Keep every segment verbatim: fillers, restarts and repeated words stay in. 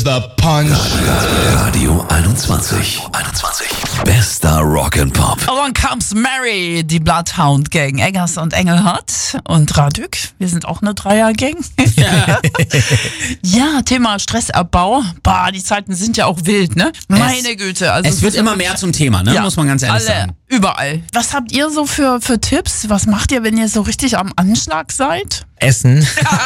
The Punch. Radio einundzwanzig. einundzwanzig. Bester Rock and Pop. Along Comes Mary, die Bloodhound Gang. Eggers und Engelhardt und Radük. Wir sind auch eine Dreier-Gang. Ja. Ja, Thema Stressabbau. Bah, die Zeiten sind ja auch wild, ne? Meine es, Güte. Also es wird immer mehr zum Thema, ne? Ja, Muss man ganz ehrlich alle, sagen. Überall. Was habt ihr so für, für Tipps? Was macht ihr, wenn ihr so richtig am Anschlag seid? Essen.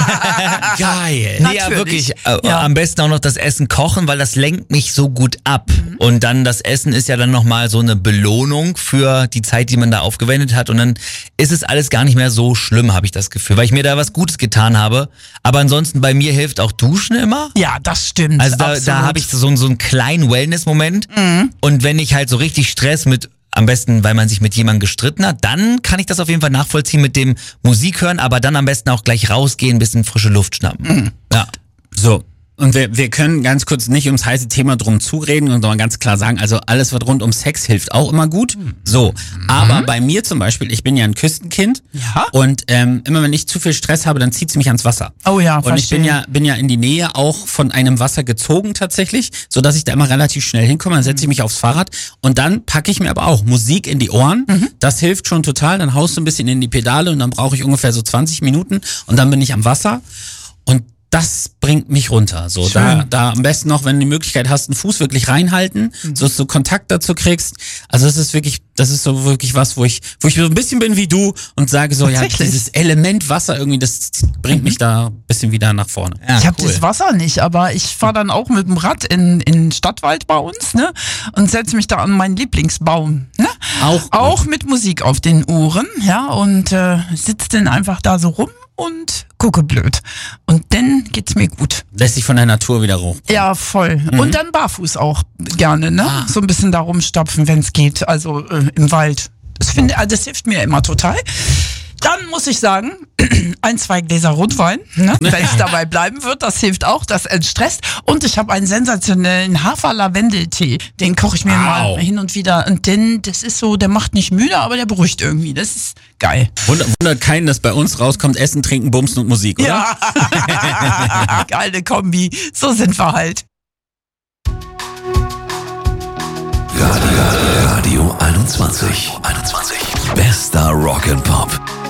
Geil. Nee, ja, Natürlich. wirklich. Äh, Ja. Am besten auch noch das Essen kochen, weil das lenkt mich so gut ab. Mhm. Und dann das Essen ist ja dann nochmal so eine Belohnung für die Zeit, die man da aufgewendet hat. Und dann ist es alles gar nicht mehr so schlimm, habe ich das Gefühl, weil ich mir da was Gutes getan habe. Aber ansonsten bei mir hilft auch Duschen immer. Ja, das stimmt. Also da, absolut. da habe ich so, so einen kleinen Wellness-Moment. Mhm. Und wenn ich halt so richtig Stress mit, am besten, weil man sich mit jemandem gestritten hat, dann kann ich das auf jeden Fall nachvollziehen mit dem Musik hören, aber dann am besten auch gleich rausgehen, ein bisschen frische Luft schnappen. Mhm. Ja. So. Und wir, wir können ganz kurz nicht ums heiße Thema drum zureden und mal ganz klar sagen, also alles, was rund um Sex hilft, auch immer gut. So, aber bei mir zum Beispiel, ich bin ja ein Küstenkind Ja. und ähm, immer wenn ich zu viel Stress habe, dann zieht es mich ans Wasser. Oh ja, Und ich bin verstehe. ja bin ja in die Nähe auch von einem Wasser gezogen tatsächlich, so dass ich da immer relativ schnell hinkomme. Dann setze ich mich aufs Fahrrad und dann packe ich mir aber auch Musik in die Ohren. Mhm. Das hilft schon total. Dann haust du ein bisschen in die Pedale und dann brauche ich ungefähr so zwanzig Minuten und dann bin ich am Wasser und das bringt mich runter. So, da, da am besten noch, wenn du die Möglichkeit hast, einen Fuß wirklich reinhalten, mhm. so dass du Kontakt dazu kriegst. Also das ist wirklich, das ist so wirklich was, wo ich, wo ich so ein bisschen bin wie du und sage so, ja, Tatsächlich? dieses Element Wasser irgendwie, das bringt mich da ein bisschen wieder nach vorne. Ja, Ich habe cool. das Wasser nicht, aber ich fahre dann auch mit dem Rad in in Stadtwald bei uns, ne, und setze mich da an meinen Lieblingsbaum, ne? Auch gut. Auch mit Musik auf den Ohren, ja, und äh, sitze dann einfach da so rum und gucke blöd. Und dann geht's mir gut. Lässt sich von der Natur wieder hoch. Ja, voll. Und dann barfuß auch gerne, ne? Ah. So ein bisschen da rumstapfen, wenn es geht, also äh, im Wald. Das finde, also das hilft mir immer total. Dann muss ich sagen, ein, zwei Gläser Rotwein, ne? Wenn es dabei bleiben wird, das hilft auch, das entstresst. Und ich habe einen sensationellen Hafer-Lavendel-Tee. Den koche ich mir Wow. mal hin und wieder. Und den, das ist so, der macht nicht müde, aber der beruhigt irgendwie. Das ist geil. Wundert, wundert keinen, dass bei uns rauskommt Essen, Trinken, Bumsen und Musik, oder? Ja, geile Kombi. So sind wir halt. Radio, Radio einundzwanzig. einundzwanzig. Bester Rock and Pop.